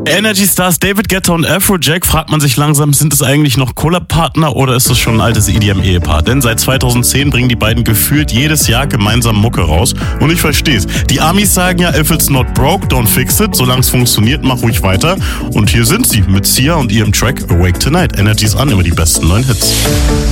Energy Stars David Guetta und Afrojack, fragt man sich langsam, sind es eigentlich noch Collab-Partner oder ist es schon ein altes EDM-Ehepaar? Denn seit 2010 bringen die beiden gefühlt jedes Jahr gemeinsam Mucke raus. Und ich versteh's. Die Amis sagen ja, if it's not broke, don't fix it. Solange es funktioniert, mach ruhig weiter. Und hier sind sie mit Sia und ihrem Track Awake Tonight. Energy's an, immer die besten neuen Hits.